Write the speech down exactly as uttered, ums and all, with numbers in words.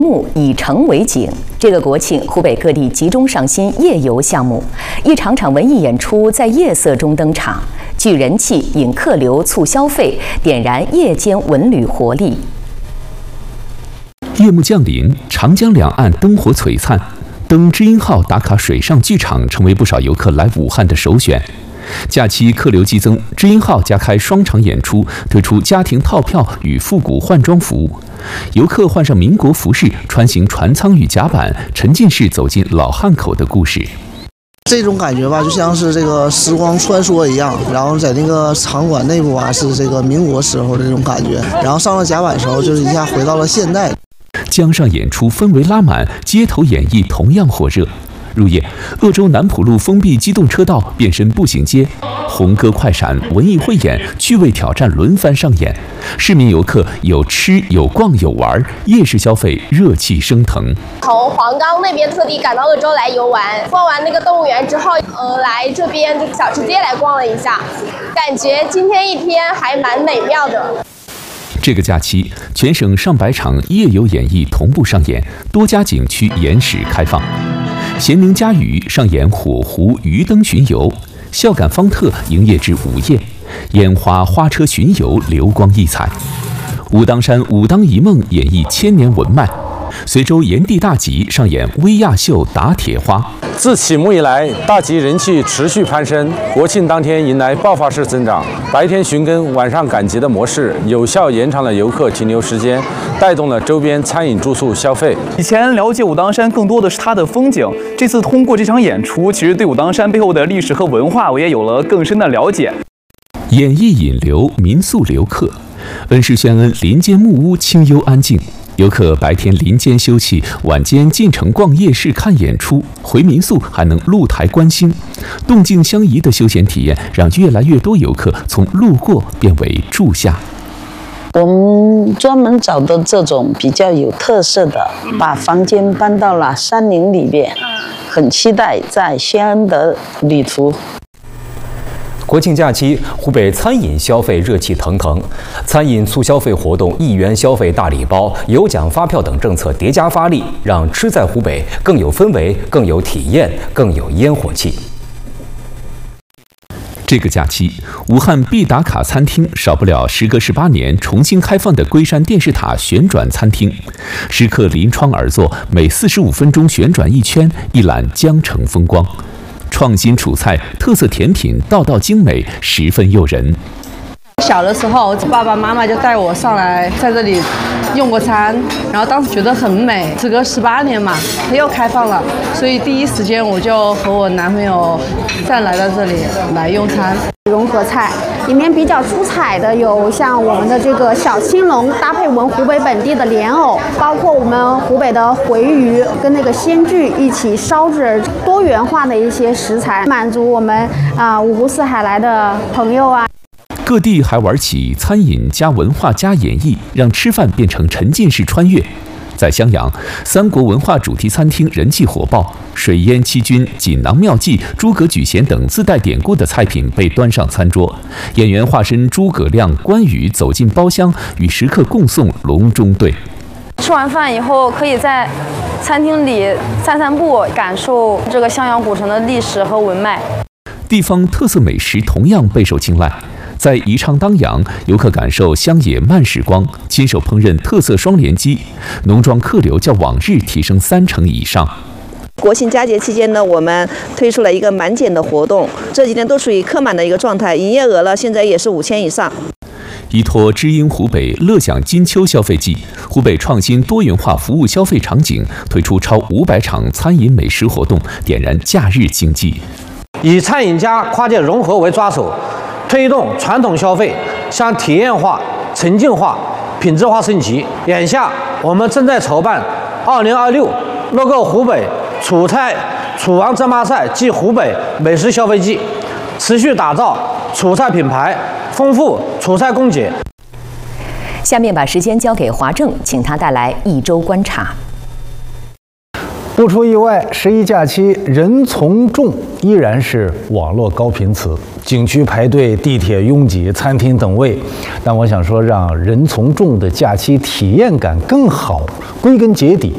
目以城为景，这个国庆，湖北各地集中上新夜游项目，一场场文艺演出在夜色中登场，聚人气、引客流、促消费，点燃夜间文旅活力。 夜幕降临，长江两岸灯火璀璨，登知音号打卡水上剧场成为不少游客来武汉的首选。假期客流激增，知音号加开双场演出，推出家庭套票与复古换装服务。游客换上民国服饰，穿行船舱与甲板，沉浸式走进老汉口的故事。 这种感觉吧，就像是这个时光穿梭一样，然后在那个场馆内部啊，是这个民国时候的这种感觉，然后上了甲板时候，就是一下回到了现代。 江上演出氛围拉满，街头演绎同样火热。入夜，鄂州南浦路封闭机动车道变身步行街，红歌快闪、文艺汇演、趣味挑战轮番上演，市民游客有吃有逛有玩，夜市消费热气升腾。 从黄冈那边特地赶到鄂州来游玩，逛完那个动物园之后，呃，来这边这个小吃街来逛了一下，感觉今天一天还蛮美妙的。 这个假期，全省上百场夜游演艺同步上演，多家景区延时开放。咸宁嘉屿上演火湖鱼灯巡游，孝感方特营业至午夜，烟花花车巡游流光溢彩。武当山武当一梦演绎千年文脉，随州炎帝大集上演威亚秀打铁花。 自启幕以来，大集人气持续攀升，国庆当天迎来爆发式增长。白天寻根、晚上赶集的模式，有效延长了游客停留时间，带动了周边餐饮住宿消费。 以前了解武当山更多的是它的风景，这次通过这场演出，其实对武当山背后的历史和文化，我也有了更深的了解。 演艺引流，民宿留客，恩施宣恩林间木屋清幽安静。游客白天林间休憩，晚间进城逛夜市看演出，回民宿还能露台观星，动静相宜的休闲体验让越来越多游客从路过变为住下。 我们专门找的这种比较有特色的，把房间搬到了山林里面，很期待在宣恩的旅途。 国庆假期，湖北餐饮消费热气腾腾，餐饮促消费活动、一元消费大礼包、有奖发票等政策叠加发力，让吃在湖北更有氛围、更有体验、更有烟火气。 这个假期，武汉必打卡餐厅少不了时隔十八年重新开放的龟山电视塔旋转餐厅，食客临窗而坐，每四十五分钟旋转一圈，一览江城风光。创新楚菜、特色甜品，道道精美，十分诱人。 小的时候，爸爸妈妈就带我上来，在这里用过餐，然后当时觉得很美。时隔十八年嘛，它又开放了，所以第一时间我就和我男朋友再来到这里来用餐。 融合菜里面比较出彩的有像我们的这个小青龙，搭配我们湖北本地的莲藕，包括我们湖北的回鱼跟那个鲜苣一起烧制，多元化的一些食材，满足我们啊、呃、五湖四海来的朋友啊。 各地还玩起餐饮加文化加演绎，让吃饭变成沉浸式穿越。在襄阳，三国文化主题餐厅人气火爆，水淹七军、锦囊妙计、诸葛举贤等自带典故的菜品被端上餐桌，演员化身诸葛亮、关羽走进包厢，与食客共诵隆中对。 吃完饭以后，可以在餐厅里散散步，感受这个襄阳古城的历史和文脉。 地方特色美食同样备受青睐。在宜昌当阳，游客感受乡野慢时光，亲手烹饪特色双连鸡，农庄客流较往日提升三成以上。 国庆佳节期间呢，我们推出了一个满减的活动，这几天都处于客满的一个状态，营业额呢现在也是五千以上。 依托知音湖北乐享金秋消费季，湖北创新多元化服务消费场景，推出超五百场餐饮美食活动，点燃假日经济。 以餐饮加跨界融合为抓手，推动传统消费向体验化、沉浸化、品质化升级。眼下，我们正在筹办二零二六乐购湖北楚菜楚王争霸赛暨湖北美食消费季，持续打造楚菜品牌，丰富楚菜供给。 下面把时间交给华正，请他带来一周观察。 不出意外，十一假期人从众依然是网络高频词，景区排队，地铁拥挤，餐厅等位。但我想说，让人从众的假期体验感更好，归根结底